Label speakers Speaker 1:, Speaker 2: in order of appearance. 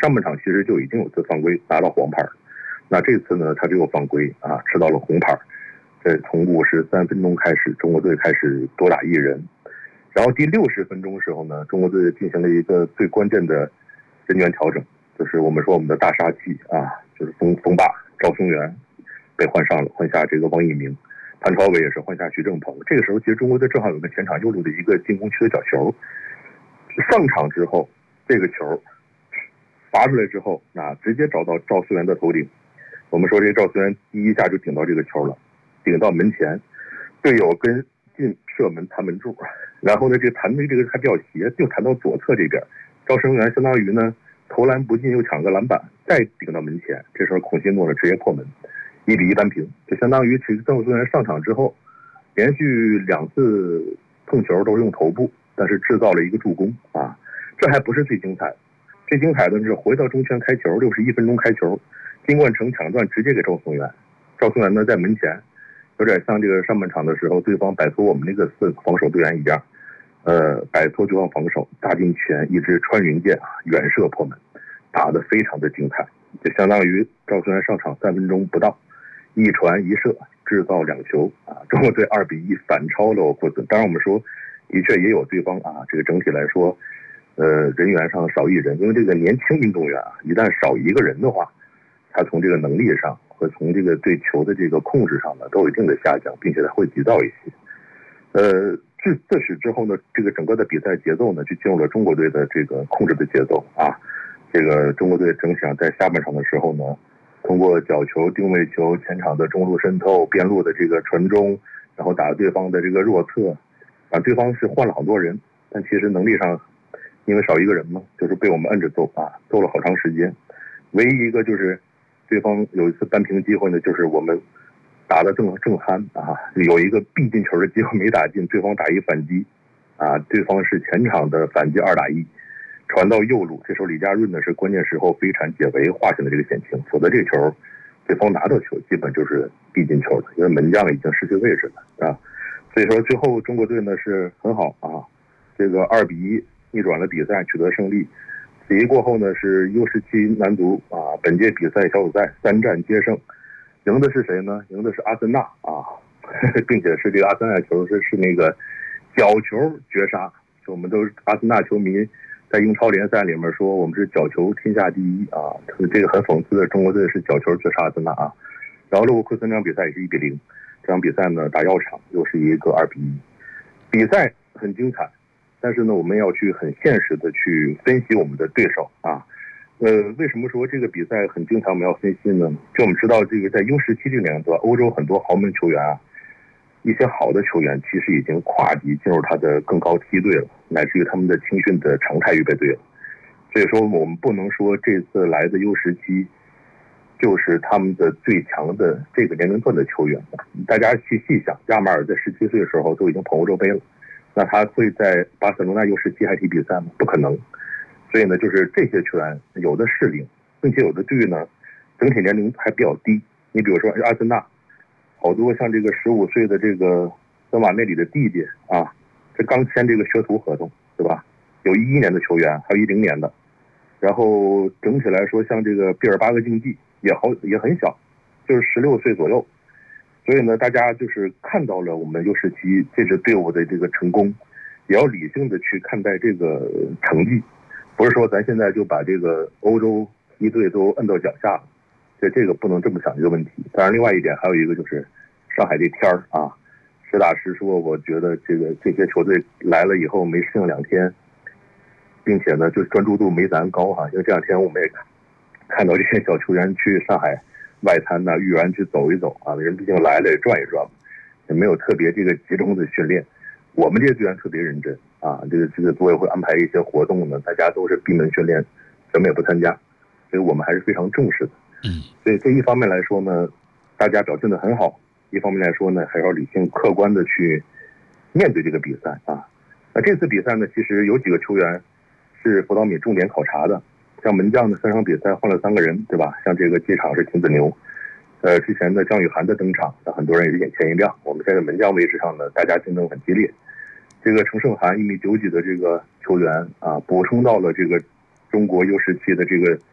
Speaker 1: 上半场其实就已经有次犯规拿到黄牌，那这次呢他就有犯规啊，吃到了红牌。从53分钟开始，中国队开始多打1人，然后第60分钟的时候呢，中国队进行了一个最关键的人员调整，就是我们说我们的大杀器啊，就是锋霸赵松元被换上了，换下这个王一鸣，潘超伟也是换下徐正鹏。这个时候其实中国队正好有个前场右路的一个进攻区的角球，上场之后这个球罚出来之后，那直接找到赵松元的头顶。我们说这赵松元第一下就顶到这个球了，顶到门前，队友跟进射门弹门柱，然后呢这弹的这个还比较斜，就弹到左侧这边，赵松元相当于呢投篮不进又抢个篮板，再顶到门前，这时候孔希诺呢直接破门，1-1扳平，就相当于其实赵松元上场之后连续2次碰球都是用头部，但是制造了一个助攻啊，这还不是最精彩的，最精彩的是回到中圈开球，61分钟开球，金冠成抢断直接给赵松元，赵松元呢在门前有点像这个上半场的时候对方摆脱我们那个4个防守队员一样，摆脱对方防守，大禁拳一支穿云箭远射破门，打得非常的精彩，就相当于赵松元上场3分钟不到，一传一射制造2球啊，中国队2-1反超了沃库森。当然我们说的确也有对方啊，这个整体来说人员上少1人，因为这个年轻运动员啊，一旦少1个人的话，他从这个能力上和从这个对球的这个控制上呢都有一定的下降，并且他会急躁一些。自此之后呢，这个整个的比赛节奏呢就进入了中国队的这个控制的节奏啊。这个中国队整体上在下半场的时候呢，通过角球、定位球、前场的中路渗透、边路的这个传中，然后打对方的这个弱侧，啊，对方是换了好多人，但其实能力上因为少1个人嘛，就是被我们摁着揍啊，揍了好长时间。唯一一个就是对方有一次扳平机会呢，就是我们打得正酣啊，有一个必进球的机会没打进，对方打一反击啊，对方是前场的反击2打1，传到右路，这时候李佳润呢是关键时候飞铲解围划下了这个险情，否则这个球对方拿到球基本就是必进球的，因为门将已经失去位置了啊。所以说最后中国队呢是很好啊，这个2-1逆转了比赛，取得胜利。此役过后呢是 U17 男足啊，本届比赛小组赛3战皆胜，赢的是谁呢？赢的是阿森纳啊，并且是这个阿森纳球是那个角球绝杀，就我们都阿森纳球迷在英超联赛里面说我们是角球天下第一啊，这个很讽刺的，中国队是角球绝杀阿森纳啊。然后勒沃库森这场比赛也是1-0，这场比赛呢打药厂又是一个2-1，比赛很精彩，但是呢我们要去很现实的去分析我们的对手啊。为什么说这个比赛很精彩我们要分析呢？就我们知道这个在 U17 这个年段，欧洲很多豪门球员啊，一些好的球员其实已经跨级进入他的更高梯队了，乃至于他们的青训的常态预备队了。所以说我们不能说这次来的 U17 就是他们的最强的这个年龄段的球员。大家去细想，亚马尔在17岁的时候都已经捧欧洲杯了，那他会在巴塞罗那 U17 还踢比赛吗？不可能。所以呢，就是这些球员有的适龄，并且有的队呢整体年龄还比较低。你比如说阿森纳，好多像这个15岁的这个森瓦内里的弟弟啊，这刚签这个学徒合同，对吧？有11年的球员，还有10年的。然后整体来说，像这个毕尔巴鄂竞技也很小，就是16岁左右。所以呢，大家就是看到了我们U17这支队伍的这个成功，也要理性的去看待这个成绩。不是说咱现在就把这个欧洲一队都摁到脚下了，这个不能这么想一个问题。当然，另外一点还有一个就是上海这天儿啊，实打实说，我觉得这些球队来了以后没适应2天，并且呢，就专注度没咱高哈。因为这2天我们也看到这些小球员去上海外滩呐、豫园去走一走啊，人毕竟来了也转一转，也没有特别这个集中的训练。我们这些队员特别认真啊，这个组委会安排一些活动呢，大家都是闭门训练，什么也不参加，所以我们还是非常重视的。所以这一方面来说呢，大家表现得很好；一方面来说呢，还要理性客观的去面对这个比赛啊。那这次比赛呢，其实有几个球员是辅导米重点考察的，像门将的3场比赛换了3个人，对吧？像这个机场是秦子牛。之前的姜雨涵的登场，很多人也是眼前一亮。我们现在门将位置上呢，大家竞争很激烈。这个程胜涵1.90米的这个球员啊，补充到了这个中国U17的这个